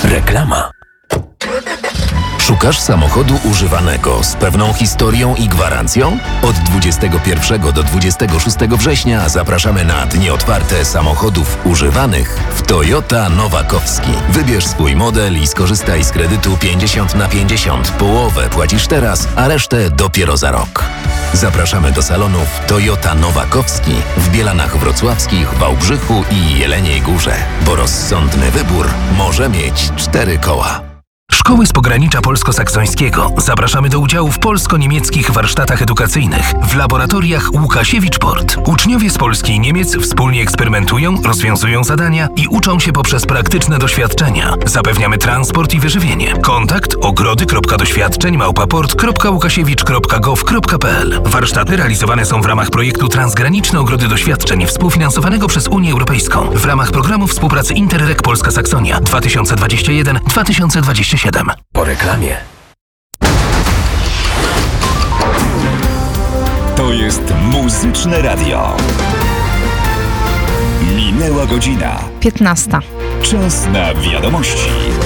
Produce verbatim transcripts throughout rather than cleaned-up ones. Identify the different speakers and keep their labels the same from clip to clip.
Speaker 1: Reklama. Szukasz samochodu używanego z pewną historią i gwarancją? Od dwudziestego pierwszego do dwudziestego szóstego września zapraszamy na dni otwarte samochodów używanych w Toyota Nowakowski. Wybierz swój model i skorzystaj z kredytu pięćdziesiąt na pięćdziesiąt. Połowę płacisz teraz, a resztę dopiero za rok. Zapraszamy do salonów Toyota Nowakowski w Bielanach Wrocławskich, Wałbrzychu i Jeleniej Górze, bo rozsądny wybór może mieć cztery koła.
Speaker 2: Szkoły z pogranicza polsko-saksońskiego. Zapraszamy do udziału w polsko-niemieckich warsztatach edukacyjnych w laboratoriach Łukasiewicz-Port. Uczniowie z Polski i Niemiec wspólnie eksperymentują, rozwiązują zadania i uczą się poprzez praktyczne doświadczenia. Zapewniamy transport i wyżywienie. Kontakt ogrody kropka doświadczeń małpa port kropka łukasiewicz kropka gov kropka p l. Warsztaty realizowane są w ramach projektu Transgraniczne Ogrody Doświadczeń współfinansowanego przez Unię Europejską w ramach programu współpracy Interreg Polska-Saksonia dwa tysiące dwudziesty pierwszy do dwa tysiące dwudziestego siódmego.
Speaker 1: Po reklamie.
Speaker 3: To jest Muzyczne Radio. Minęła godzina.
Speaker 4: piętnasta.
Speaker 3: Czas na wiadomości.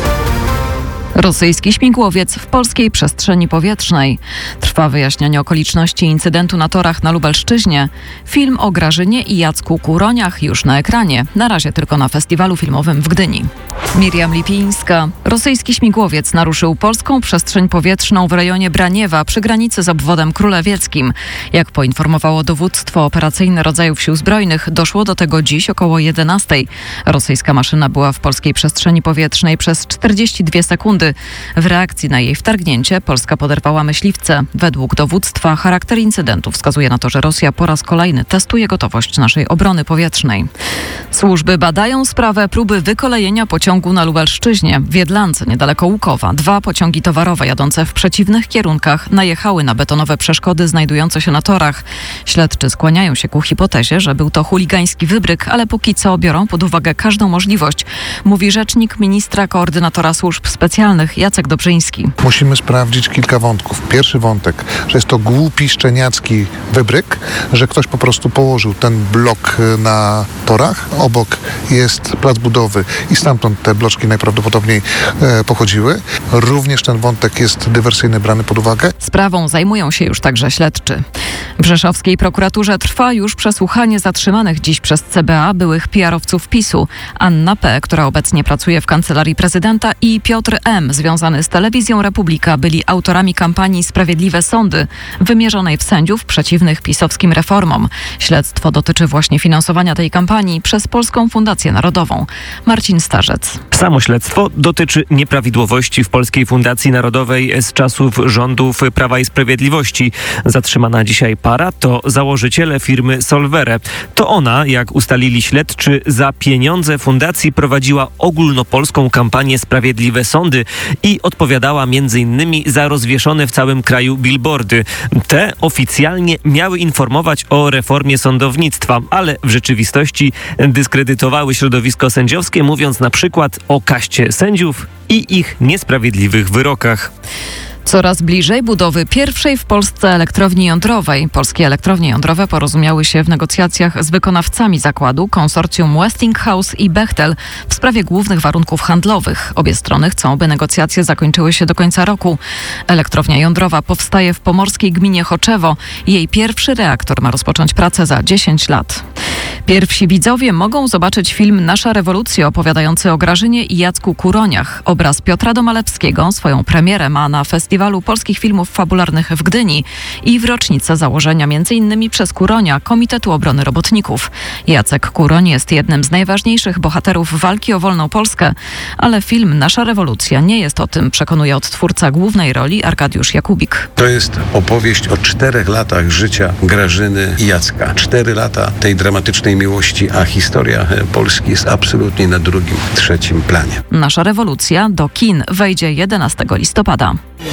Speaker 5: Rosyjski śmigłowiec w polskiej przestrzeni powietrznej. Trwa wyjaśnianie okoliczności incydentu na torach na Lubelszczyźnie. Film o Grażynie i Jacku Kuroniach już na ekranie. Na razie tylko na festiwalu filmowym w Gdyni. Miriam Lipińska. Rosyjski śmigłowiec naruszył polską przestrzeń powietrzną w rejonie Braniewa przy granicy z obwodem królewieckim. Jak poinformowało dowództwo operacyjne rodzajów sił zbrojnych, doszło do tego dziś około jedenastej. Rosyjska maszyna była w polskiej przestrzeni powietrznej przez czterdzieści dwie sekundy. W reakcji na jej wtargnięcie Polska poderwała myśliwce. Według dowództwa charakter incydentu wskazuje na to, że Rosja po raz kolejny testuje gotowość naszej obrony powietrznej. Służby badają sprawę próby wykolejenia pociągu na Lubelszczyźnie. W Jedlance, niedaleko Łukowa, dwa pociągi towarowe jadące w przeciwnych kierunkach najechały na betonowe przeszkody znajdujące się na torach. Śledczy skłaniają się ku hipotezie, że był to chuligański wybryk, ale póki co biorą pod uwagę każdą możliwość, mówi rzecznik ministra koordynatora służb specjalnych Jacek Dobrzyński.
Speaker 6: Musimy sprawdzić kilka wątków. Pierwszy wątek, że jest to głupi, szczeniacki wybryk, że ktoś po prostu położył ten blok na torach. Obok jest plac budowy i stamtąd te bloczki najprawdopodobniej e, pochodziły. Również ten wątek jest dywersyjny, brany pod uwagę.
Speaker 5: Sprawą zajmują się już także śledczy. W rzeszowskiej prokuraturze trwa już przesłuchanie zatrzymanych dziś przez C B A byłych P R-owców PiSu. Anna P., która obecnie pracuje w Kancelarii Prezydenta, i Piotr M., związany z Telewizją Republika, byli autorami kampanii Sprawiedliwe Sądy, wymierzonej w sędziów przeciwnych pisowskim reformom. Śledztwo dotyczy właśnie finansowania tej kampanii przez Polską Fundację Narodową. Marcin Starzec.
Speaker 7: Samo śledztwo dotyczy nieprawidłowości w Polskiej Fundacji Narodowej z czasów rządów Prawa i Sprawiedliwości. Zatrzymana dzisiaj para to założyciele firmy Solvere. To ona, jak ustalili śledczy, za pieniądze fundacji prowadziła ogólnopolską kampanię Sprawiedliwe Sądy i odpowiadała między innymi za rozwieszone w całym kraju billboardy. Te oficjalnie miały informować o reformie sądownictwa, ale w rzeczywistości dyskredytowały środowisko sędziowskie, mówiąc na przykład o kaście sędziów i ich niesprawiedliwych wyrokach.
Speaker 5: Coraz bliżej budowy pierwszej w Polsce elektrowni jądrowej. Polskie elektrownie jądrowe porozumiały się w negocjacjach z wykonawcami zakładu, konsorcjum Westinghouse i Bechtel, w sprawie głównych warunków handlowych. Obie strony chcą, by negocjacje zakończyły się do końca roku. Elektrownia jądrowa powstaje w pomorskiej gminie Choczewo. Jej pierwszy reaktor ma rozpocząć pracę za dziesięć lat. Pierwsi widzowie mogą zobaczyć film Nasza rewolucja, opowiadający o Grażynie i Jacku Kuroniach. Obraz Piotra Domalewskiego swoją premierę ma na Festiwalu Polskich Filmów Fabularnych w Gdyni i w rocznicę założenia m.in. przez Kuronia Komitetu Obrony Robotników. Jacek Kuroń jest jednym z najważniejszych bohaterów walki o wolną Polskę, ale film Nasza rewolucja nie jest o tym, przekonuje odtwórca głównej roli Arkadiusz Jakubik.
Speaker 8: To jest opowieść o czterech latach życia Grażyny i Jacka. Cztery lata tej dramatycznej miłości, a historia Polski jest absolutnie na drugim, trzecim planie.
Speaker 5: Nasza rewolucja do kin wejdzie jedenastego listopada.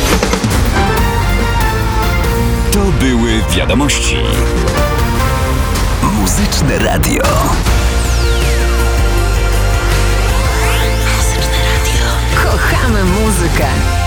Speaker 3: To były wiadomości.
Speaker 1: Muzyczne Radio.
Speaker 4: Kochamy muzykę.